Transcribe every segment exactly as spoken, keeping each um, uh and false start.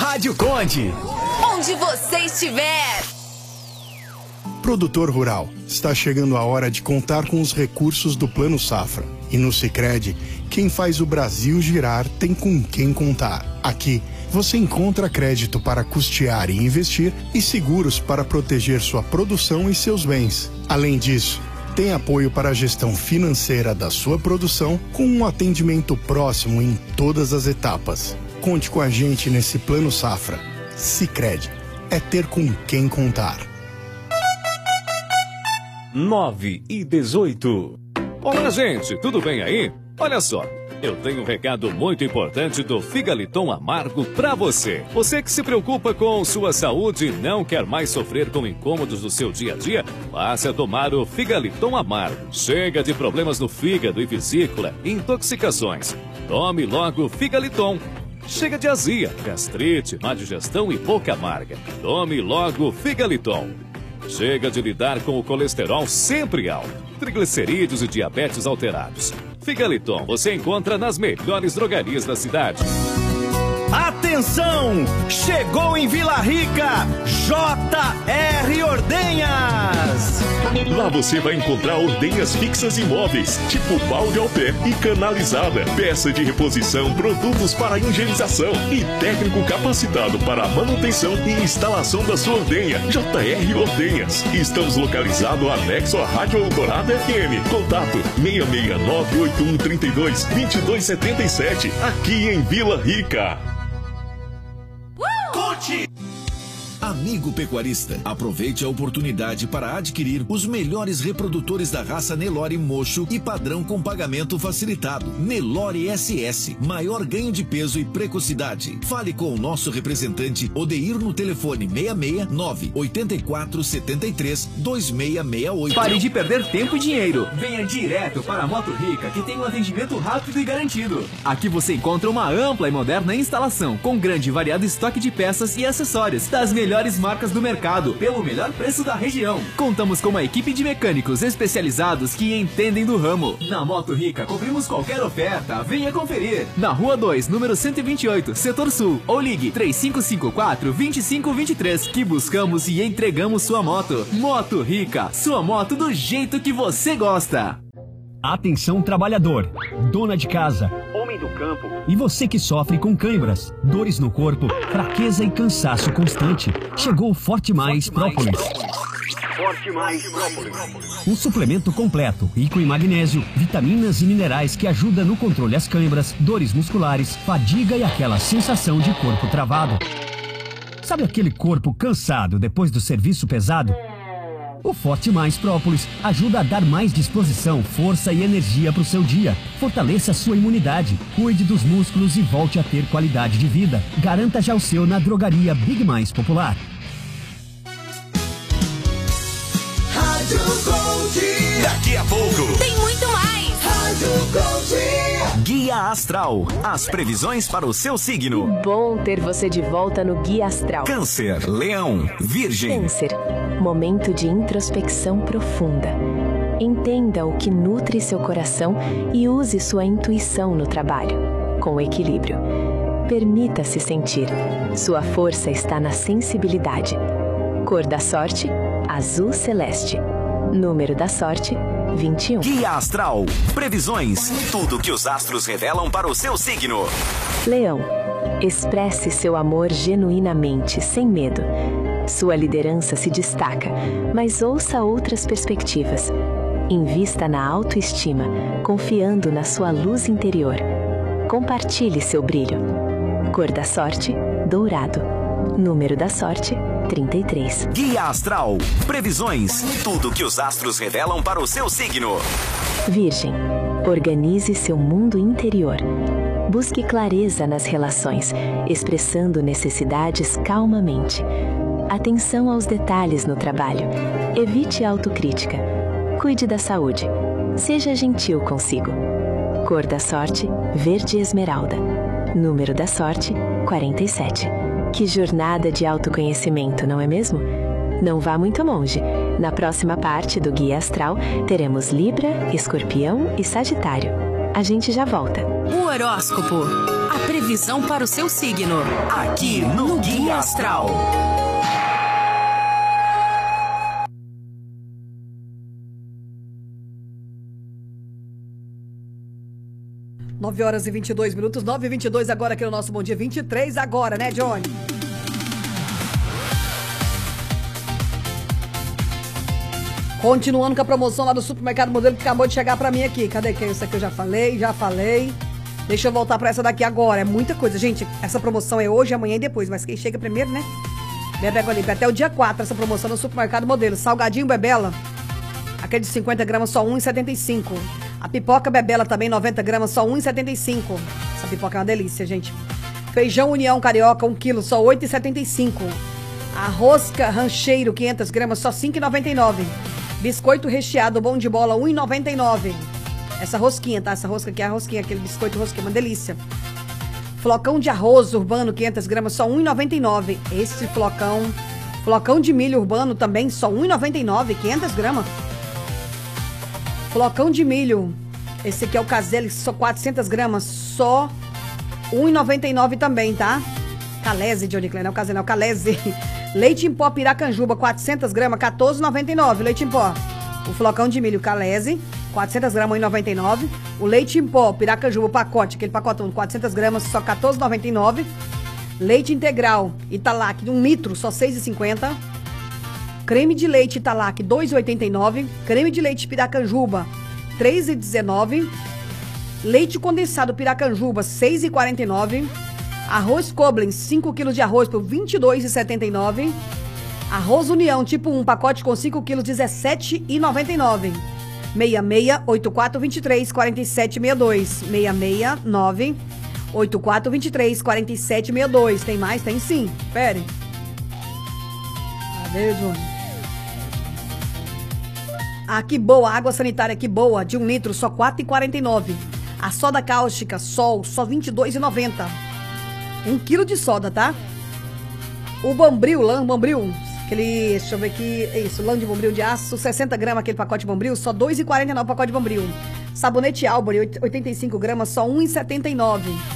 Rádio Conde. Onde você estiver. Produtor rural, está chegando a hora de contar com os recursos do Plano Safra. E no Sicredi, quem faz o Brasil girar tem com quem contar. Aqui, você encontra crédito para custear e investir e seguros para proteger sua produção e seus bens. Além disso, tem apoio para a gestão financeira da sua produção com um atendimento próximo em todas as etapas. Conte com a gente nesse Plano Safra. Sicredi, é ter com quem contar. nove e dezoito. Olá, gente, tudo bem aí? Olha só, eu tenho um recado muito importante do Figaliton Amargo pra você. Você que se preocupa com sua saúde e não quer mais sofrer com incômodos do seu dia a dia, passe a tomar o Figaliton Amargo. Chega de problemas no fígado e vesícula, intoxicações. Tome logo o Figaliton. Chega de azia, gastrite, má digestão e boca amarga. Tome logo o Figaliton. Chega de lidar com o colesterol sempre alto, triglicerídeos e diabetes alterados. Figaliton você encontra nas melhores drogarias da cidade. Atenção! Chegou em Vila Rica, J R Ordenhas! Lá você vai encontrar ordenhas fixas e móveis, tipo balde ao pé e canalizada, peça de reposição, produtos para higienização e técnico capacitado para a manutenção e instalação da sua ordenha. J R Ordenhas. Estamos localizados anexo à Rádio Eldorado F M. Contato seis seis nove oito um três dois dois dois sete sete, aqui em Vila Rica. Amigo pecuarista, aproveite a oportunidade para adquirir os melhores reprodutores da raça Nelore Mocho e padrão com pagamento facilitado. Nelore S S, maior ganho de peso e precocidade. Fale com o nosso representante Odeir no telefone seis seis nove oito quatro sete três dois seis seis oito. Pare de perder tempo e dinheiro. Venha direto para a Moto Rica, que tem um atendimento rápido e garantido. Aqui você encontra uma ampla e moderna instalação, com grande e variado estoque de peças e acessórios das melhores marcas do mercado, pelo melhor preço da região. Contamos com uma equipe de mecânicos especializados que entendem do ramo. Na Moto Rica, cobrimos qualquer oferta. Venha conferir. Na Rua dois, número cento e vinte e oito, Setor Sul. Ou ligue três cinco cinco quatro, dois cinco dois três, que buscamos e entregamos sua moto. Moto Rica, sua moto do jeito que você gosta. Atenção trabalhador, dona de casa, homem do campo e você que sofre com câimbras, dores no corpo, fraqueza e cansaço constante. Chegou o Forte Mais Própolis. Forte Mais Própolis. Um suplemento completo, rico em magnésio, vitaminas e minerais que ajuda no controle às câimbras, dores musculares, fadiga e aquela sensação de corpo travado. Sabe aquele corpo cansado depois do serviço pesado? O Forte Mais Própolis ajuda a dar mais disposição, força e energia para o seu dia. Fortaleça a sua imunidade, cuide dos músculos e volte a ter qualidade de vida. Garanta já o seu na drogaria Big Mais Popular. Rádio Conde. Daqui a pouco tem muito mais. Rádio Conde. Guia Astral, as previsões para o seu signo. Bom ter você de volta no Guia Astral. Câncer, Leão, Virgem. Câncer, momento de introspecção profunda. Entenda o que nutre seu coração e use sua intuição no trabalho, com equilíbrio. Permita-se sentir. Sua força está na sensibilidade. Cor da sorte, azul celeste. Número da sorte, vinte e um. Guia Astral, previsões, tudo que os astros revelam para o seu signo. Leão, expresse seu amor genuinamente, sem medo. Sua liderança se destaca, mas ouça outras perspectivas. Invista na autoestima, confiando na sua luz interior. Compartilhe seu brilho. Cor da sorte, dourado. Número da sorte, trinta e três. Guia Astral, previsões, tudo que os astros revelam para o seu signo. Virgem, organize seu mundo interior. Busque clareza nas relações, expressando necessidades calmamente. Atenção aos detalhes no trabalho. Evite a autocrítica. Cuide da saúde. Seja gentil consigo. Cor da sorte, verde esmeralda. Número da sorte, quarenta e sete. Que jornada de autoconhecimento, não é mesmo? Não vá muito longe. Na próxima parte do Guia Astral, teremos Libra, Escorpião e Sagitário. A gente já volta. O horóscopo Previsão para o seu signo. Aqui no Guia Astral. nove horas e vinte e dois minutos, nove e vinte e dois agora aqui no nosso Bom Dia, vinte e três agora, né, Johnny? Continuando com a promoção lá do Supermercado Modelo que acabou de chegar pra mim aqui. Cadê que essa aqui eu já falei, já falei. Deixa eu voltar pra essa daqui agora. É muita coisa, gente. Essa promoção é hoje, amanhã e depois, mas quem chega primeiro, né? Bebega ali, até o dia quatro essa promoção no Supermercado Modelo. Salgadinho Bebela, aquele de cinquenta gramas, só um real e setenta e cinco centavos. A pipoca Bebela também, noventa gramas, só um real e setenta e cinco centavos. Essa pipoca é uma delícia, gente. Feijão União Carioca, um quilo, só oito reais e setenta e cinco centavos. A rosca Rancheiro, quinhentas gramas, só cinco reais e noventa e nove centavos. Biscoito recheado Bom de Bola, um real e noventa e nove centavos. Essa rosquinha, tá? Essa rosca aqui é a rosquinha, aquele biscoito rosquinha, uma delícia. Flocão de arroz urbano, quinhentas gramas, só um real e noventa e nove centavos. Esse flocão, flocão de milho urbano também, só um real e noventa e nove centavos, quinhentas gramas. Flocão de milho, esse aqui é o Caselli, só quatrocentas gramas, só um real e noventa e nove centavos também, tá? Calese, Johnny Klein, não é o Caselli, não é o Calese. Leite em pó Piracanjuba, quatrocentas gramas, quatorze reais e noventa e nove centavos, leite em pó. O flocão de milho Calese, quatrocentas gramas, um real e noventa e nove centavos. O leite em pó Piracanjuba, o pacote, aquele pacotão, quatrocentas gramas, só quatorze reais e noventa e nove centavos. Leite integral Italac, um litro, só seis reais e cinquenta centavos. Creme de leite Italac, dois reais e oitenta e nove centavos. Creme de leite Piracanjuba, três reais e dezenove centavos. Leite condensado Piracanjuba, seis reais e quarenta e nove centavos. Arroz Koblen, cinco quilos de arroz por vinte e dois reais e setenta e nove centavos. Arroz União, tipo um, pacote com cinco quilos, dezessete reais e noventa e nove centavos. seis seis oito quatro dois três quatro sete seis dois. seis seis nove oito quatro dois três quatro sete seis dois. Tem mais? Tem sim. Pere. Cadê, Johnny? Ah, que boa, água sanitária, que boa, de um litro, só quatro reais e quarenta e nove centavos. A soda cáustica, Sol, só vinte e dois reais e noventa centavos. Um quilo de soda, tá? O Bombril, lã Bombril, aquele, deixa eu ver aqui, isso, lã de Bombril de aço, sessenta gramas, aquele pacote de Bombril, só dois reais e quarenta e nove centavos o pacote de Bombril. Sabonete Albany, oitenta e cinco gramas, só um real e setenta e nove centavos.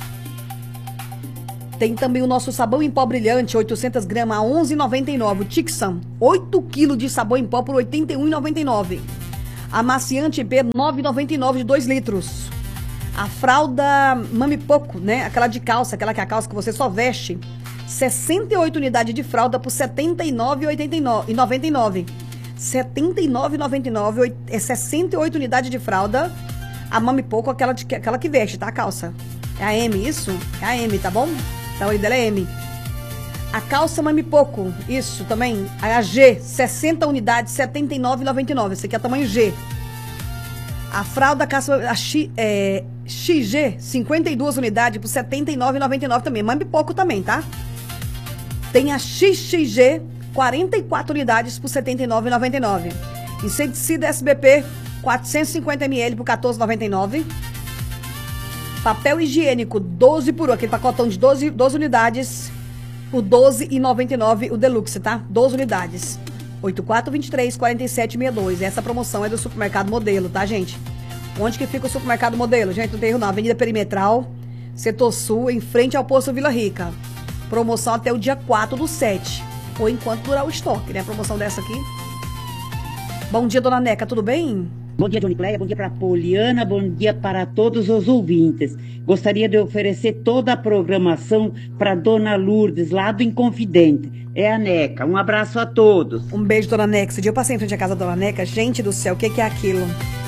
Tem também o nosso sabão em pó brilhante, oitocentas gramas, a onze reais e noventa e nove centavos. O Tixan, oito quilos de sabão em pó por oitenta e um reais e noventa e nove centavos. Amaciante P, nove reais e noventa e nove centavos de dois litros. A fralda Mami Poco, né? Aquela de calça, aquela que é a calça que você só veste. sessenta e oito unidades de fralda por setenta e nove reais e noventa e nove centavos. setenta e nove reais e noventa e nove centavos, é sessenta e oito unidades de fralda. A Mami Poco, aquela, de, aquela que veste, tá? A calça. É a M, isso? É a M, tá bom? Então, aí dela é M. A calça Mami Poco, isso também. A G, sessenta unidades, setenta e nove reais e noventa e nove centavos. Esse aqui é tamanho G. A fralda a X, é, X G, cinquenta e duas unidades por setenta e nove reais e noventa e nove centavos também. Mami Poco também, tá? Tem a X X G, quarenta e quatro unidades por setenta e nove reais e noventa e nove centavos. Inseticida S B P, quatrocentos e cinquenta mililitros por quatorze reais e noventa e nove centavos. Papel higiênico, doze por um, aquele pacotão de doze, doze unidades por doze reais e noventa e nove centavos o Deluxe, tá? doze unidades. oito quatro dois três quatro sete seis dois. Essa promoção é do Supermercado Modelo, tá, gente? Onde que fica o Supermercado Modelo? Gente, não tem erro não. Avenida Perimetral, Setor Sul, em frente ao Poço Vila Rica. Promoção até o dia quatro do sete. Ou enquanto durar o estoque, né? A promoção dessa aqui. Bom dia, dona Neca, tudo bem? Bom dia, Johnny Cleia. Bom dia para Poliana. Bom dia para todos os ouvintes. Gostaria de oferecer toda a programação para dona Lourdes, lá do Inconfidente. É a Neca. Um abraço a todos. Um beijo, dona Neca. Esse dia eu passei em frente à casa da dona Neca. Gente do céu, o que, que é aquilo?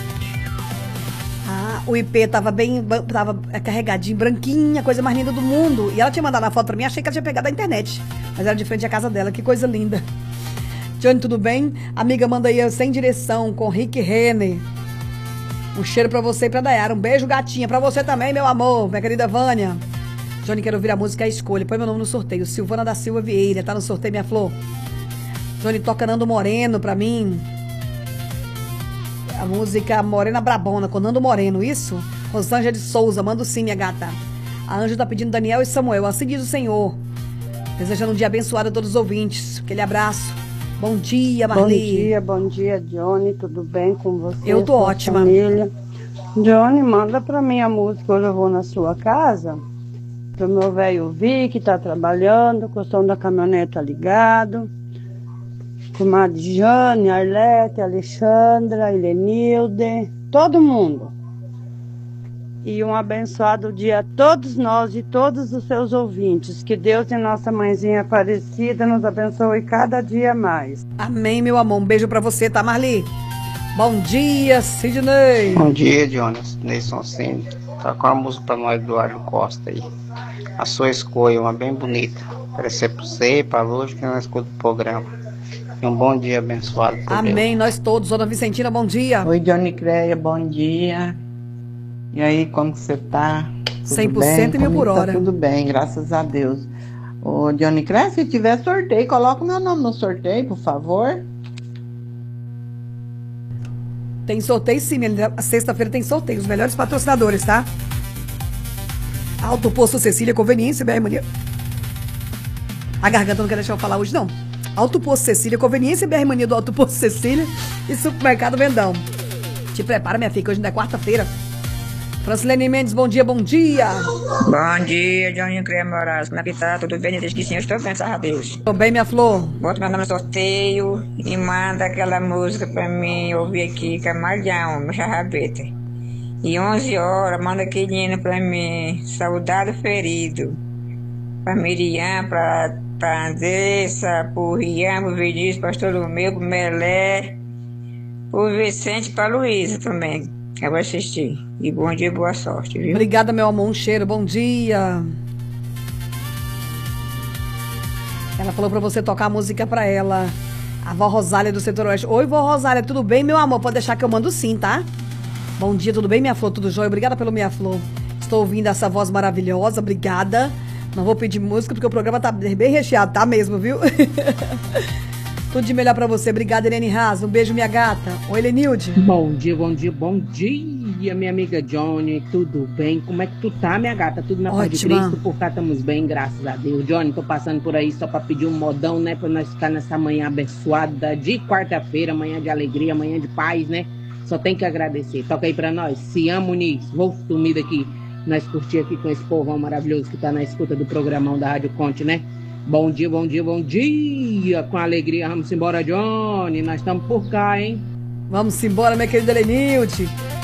Ah, o I P tava bem, tava carregadinho, branquinha, coisa mais linda do mundo. E ela tinha mandado a foto pra mim, achei que ela tinha pegado da internet. Mas era de frente à casa dela, que coisa linda. Johnny, tudo bem? Amiga, manda aí Sem Direção, com Rick Renner. Um cheiro pra você e pra Dayara. Um beijo, gatinha. Pra você também, meu amor, minha querida Vânia. Johnny, quero ouvir a música A Escolha. Põe meu nome no sorteio. Silvana da Silva Vieira. Tá no sorteio, minha flor. Johnny, toca Nando Moreno pra mim. A música Morena Brabona, com Nando Moreno, isso? Rosângela de Souza, manda sim, minha gata. A Anja tá pedindo Daniel e Samuel. Assim diz o Senhor. Desejando um dia abençoado a todos os ouvintes. Aquele abraço. Bom dia, Marli. Bom dia, bom dia, Johnny. Tudo bem com você? Eu tô ótima. Família? Johnny, manda pra mim a música Hoje Eu Vou Na Sua Casa. Pro meu velho Vic, tá trabalhando, com o som da caminhoneta ligado. Com a Jane, a Arlete, a Alexandra, a Helenilde, todo mundo. E um abençoado dia a todos nós e todos os seus ouvintes. Que Deus e nossa mãezinha Aparecida nos abençoe cada dia mais. Amém, meu amor. Um beijo pra você, tá, Marli? Bom dia, Sidney. Bom dia, Jonas. Neison Cine. Tá com a música pra nós do Eduardo Costa aí. A sua escolha, uma bem bonita. Parecer pra você, pra Luz, que não escuta o programa. E um bom dia abençoado. Amém, Deus. Nós todos. Dona Vicentina, bom dia. Oi, Johnny Creia, bom dia. E aí, como você tá? Tudo cem por cento bem? Mil por hora. Tá tudo bem, graças a Deus. Ô, Johnny Creia, se tiver sorteio, coloca o meu nome no sorteio, por favor. Tem sorteio sim, sexta-feira tem sorteio. Os melhores patrocinadores, tá? Alto Posto Cecília, Conveniência, B R Mania. A garganta não quer deixar eu falar hoje, não. Alto Posto Cecília, Conveniência, B R Mania do Alto Posto Cecília e Supermercado Vendão. Te prepara, minha filha, que hoje ainda é quarta-feira. Francilene Mendes, bom dia, bom dia. Bom dia, Johnny Creia Moraes. Como é que tá? Tudo bem? Desde que sim, eu estou bem, graças a Deus. Tô bem, minha flor. Bota meu nome no sorteio e manda aquela música pra mim ouvir aqui, Camalhão, meu charrabeta. E onze horas, manda aquele hino pra mim, Saudade Ferido. Pra Miriam, pra, pra Andressa, pro Rian, pro Vinícius, pastor do meu, pro Melé, pro Vicente e pra Luísa também. Eu vou assistir. E bom dia e boa sorte, viu? Obrigada, meu amor. Um cheiro. Bom dia. Ela falou pra você tocar a música pra ela. A vó Rosália do Setor Oeste. Oi, vó Rosália, tudo bem, meu amor? Pode deixar que eu mando sim, tá? Bom dia, tudo bem, minha flor? Tudo jóia? Obrigada pelo minha flor. Estou ouvindo essa voz maravilhosa. Obrigada. Não vou pedir música porque o programa tá bem recheado, tá mesmo, viu? Tudo de melhor pra você. Obrigada, Helene Haas. Um beijo, minha gata. Oi, Lenilde. Bom dia, bom dia, bom dia, minha amiga Johnny. Tudo bem? Como é que tu tá, minha gata? Tudo na paz de Cristo? Por cá estamos bem, graças a Deus. Johnny, tô passando por aí só pra pedir um modão, né? Pra nós ficar nessa manhã abençoada de quarta-feira, manhã de alegria, manhã de paz, né? Só tem que agradecer. Toca aí pra nós. Siam Muniz. Vou sumir daqui. Nós curtir aqui com esse povão maravilhoso que tá na escuta do programão da Rádio Conte, né? Bom dia, bom dia, bom dia. Com alegria, vamos embora, Johnny. Nós estamos por cá, hein? Vamos embora, minha querida Lenilde.